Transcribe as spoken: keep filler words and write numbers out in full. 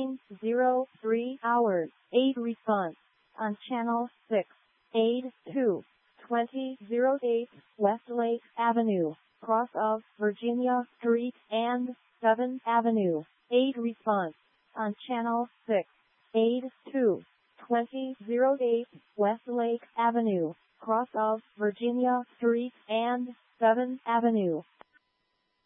nine oh three hours, eight response. On channel six, aid two, twenty oh eight Westlake Avenue, cross of Virginia Street and seventh Avenue, aid response. On channel six, aid two, twenty oh eight Westlake Avenue, cross of Virginia Street and seventh Avenue,